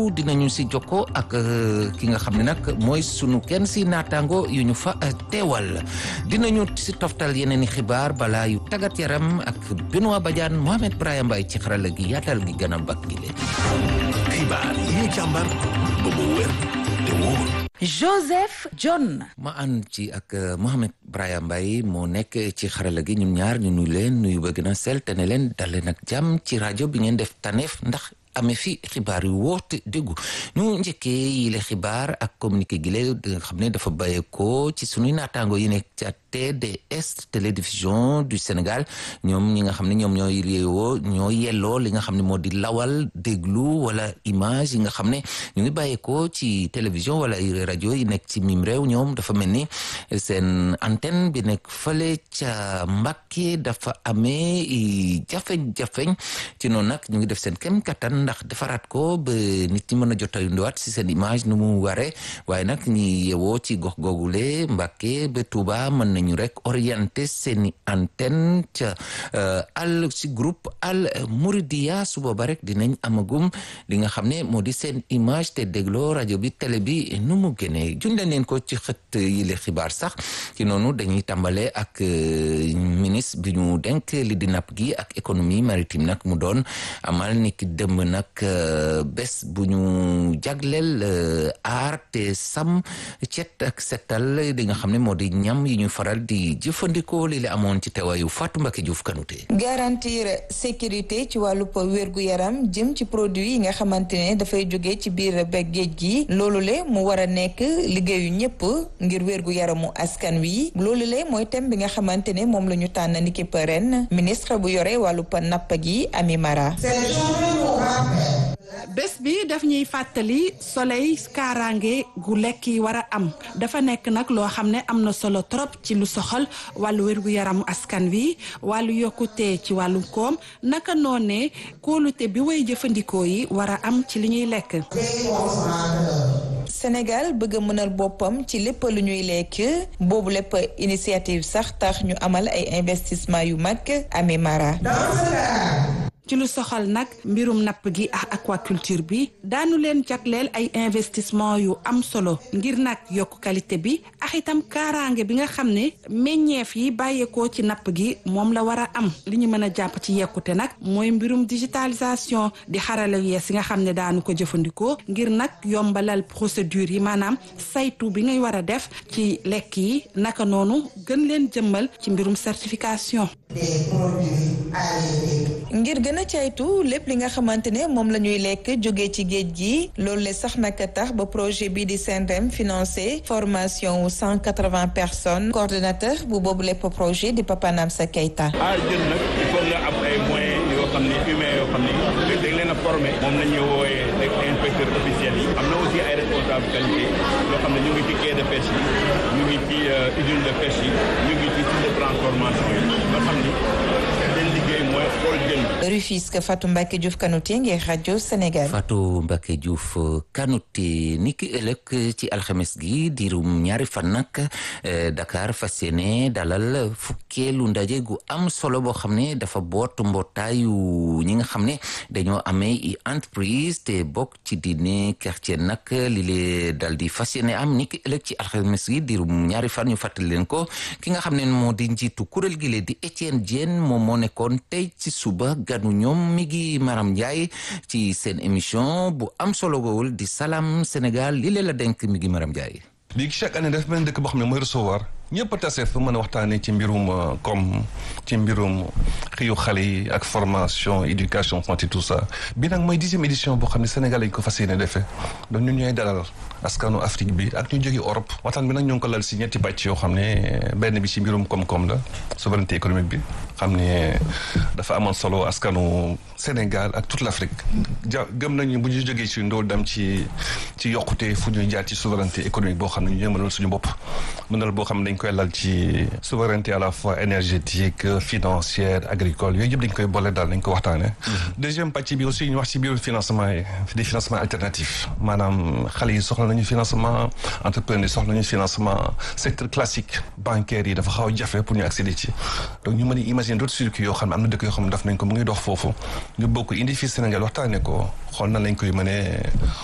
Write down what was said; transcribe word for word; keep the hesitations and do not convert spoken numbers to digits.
boobu dinañu si jokko ak ki nga xam ne nag mooy sunu kenn si naataango yu ñu fa teewal dinañu si toftal yeneen i xibaar balaa yu tàggat yaram ak Benoît Badiane Mohamed Brahim Mbaye ci xarala gi yaatal gi gën a mbak gi leen xibaar yi ñu càmbar ba mu wér te wóor. Joseph John. ma ànd ci ak Mohamed Brahim Mbaye moo nekk ci xarala gi ñun ñaar ñu nuyu leen nuyu ba gën a sell te ne leen dal leen ak jàmm ci rajo bi ngeen def tànneef ndax amee fi xibaar yu wóor te déggu ñu njëkkee yi le xibaar ak communiqué gi le nga xam ne dafa bàyyeekoo ci sunuy naataango yi nekk ca T D S télévision du Sénégal ñoom ñi nga xam ne ñoom ñooy yeewoo ñoo yelloo li nga xam ne moo di lawal déglu wala image yi nga xam ne ñu ngi bàyyeekoo ci télévision wala rajo yi nekk ci mim réew ñoom dafa mel ni seen antenne bi nekk fële ca Mbàkke dafa amee jafeñ-jafeñ ci noonu nag ñu ngi def seen kem kattan ndax defaraat ko ba nit ñi mën a jotayu ndiwaat si seen image nu mu waree waaye nag ñi yeewoo ci gox googule Mbàkke ba Touba mën nañu rek orienté seeni antenne ca al si groupe Al Mouridiya su booba rek dinañ amagum li nga xam ne moo di seen image te dégloo rajo bi télé bi nu mu génnee junde neen ko ci xët yi le xibaar sax ci noonu dañuy tàmbale ak ministre bi ñu denk li di napp gi ak économie maritime nag mu doon amal ni ki dëmb nag bés bu ñu jagleel aar te sam cet ak setal di nga xam ne moo di ñam yi ñu faral di jëfandikoo li la amoon ci teewaayu Fatou Mbacké Diouf Kanouté. garantir sécurité ci wàllu wérgu yaram jëm ci produit yi nga xamante ne dafay jóge ci biir beeg géej gi loolu le mu war a nekk liggéeyu ñëpp ngir wérgu yaramu askan wi loolu le mooy thème bi nga xamante ne moom la ñu tànn niki ren ministre bu yore wàllu napp gi Ami Mara. bés bi daf ñuy fàttali soleil kaaraange gu lekk yi war a am dafa nekk nag loo xam ne am na solo trop ci lu soxal wàllu wérgu yaramu askan wi wàllu yokkute ci wàllu koom naka noonee kóolute bi way jëfandikoo yi war a am ci li ñuy lekk. Sénégal bëgg a mënal boppam ci lépp lu ñuy lekk boobu lépp initiative sax tax ñu amal ay investissement yu mag Ami Mara. ci lu soxal nag mbirum napp gi ak aquaculture bi daanu leen jagleel ay investissement yu am solo ngir nag yokk qualité bi ak itam kaaraange bi nga xam ne meññeef yi bàyyeekoo ci napp gi moom la war a am li ñu mën a jàpp ci yekkute nag mooy mbirum digitalisation di xarala yees yi nga xam ne daanu ko jëfandikoo ngir nag yombalal procédure yi maanaam saytu bi ngay war a def ci lekk yi naka noonu gën leen jëmmal ci mbirum certification. ngir gën a caytu lépp li nga xamante ne moom la ñuy lekk jóge ci géej gi loolu le sax naka tax ba projet bii di SENREM financé formation wu cent quatre-vingts personnes coordonnateur bu boobu lépp projet di Papa Namsa Keita. ah jën nag il faut nga am ay moyens yoo xam ne humains yoo xam ne dañ leen a formé moom la ñuy wooyee rek inspecteur officiel yi am na aussi ay responsable qualité yoo xam ne ñu ngi ci quai de pêche yi ñu ngi ci usine de pêche yi ñu ngi ci site de transformation yi nga xam ni seen liggéey mooy xool jën. Rufisque Fatou Mbacké Diouf Kanouté ngir rajo Sénégal. Fatou Mbacké Diouf Kanouté niki ëllëg ci alxames gi diirum ñaari fan nag Dakar fas yéene dalal fukkeelu ndaje gu am solo boo xam ne dafa boot mbootaayu ñi nga xam ne dañoo amee i entreprise te bokk ci diine quartier nag li lee dal di fas yéene am niki ëllëg ci alxames gi diirum ñaari fan ñu fàttali leen ko ki nga xam ne moo di njiitu kuréel gi lee di Étienne Diène moom moo nekkoon tey ci suba ganu ñoom mi ngi Maram Ndiaye ci seen émission bu am solo goowul di Salam Sénégal li leen la denk mi ngi Maram Ndiaye. léegi chaque année dafa mel dëkk boo xam ne mooy recevoir ñëpp a tase fa mën a waxtaanee ci mbirum comme ci mbirum xëyu xale yi ak formation éducation santé tout ça bi nag mooy dixième édition boo xam ne Sénégal lañ ko fas yéene defee donc ñun ñooy dalal askanu Afrique bi ak ñu jóge Europe waxtaan bi nag ñu ngi ko lal si ñetti pàcc yoo xam ne benn bi ci mbirum koom-koom la souveraineté économique bi xam ne dafa amoon solo askanu Sénégal ak toute l'Afrique ja gëm nañu bu ñu jógee ci ndóol dem ci ci yokkute fu ñuy jaar ci souveraineté économique boo xam ne ñu mënal suñu bopp mënal boo xam ne dañ koy lal ci souveraineté à la fois énergétique financière agricole yooyu yëpp dañ koy boole daal dañ ko waxtaane deuxième pàcc bi aussi ñu wax ci biir financement yi des financements alternatifs maanaam xale yi soxla nañu financement entrepreneur yi soxla nañu financement secteur classique bancaire yi dafa xaw a jafe pour ñu accéder ci donc ñu mën a imaginer d'autres circuits yoo xam ne am na dëkk yoo xam ne daf nañ ko mu ngi dox foofu ñu bokk indi fii Sénégal waxtaane ko xool na lañ koy mënee